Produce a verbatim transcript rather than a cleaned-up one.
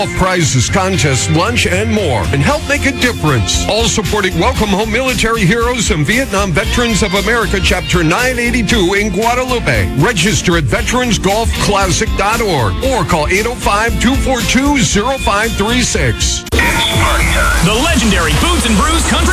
Prizes, contests, lunch, and more, and help make a difference. All supporting Welcome Home Military Heroes and Vietnam Veterans of America, Chapter nine eighty-two in Guadalupe. Register at veterans golf classic dot org or call eight oh five, two four two, oh five three six. It's party time. The legendary Booze and Brews Country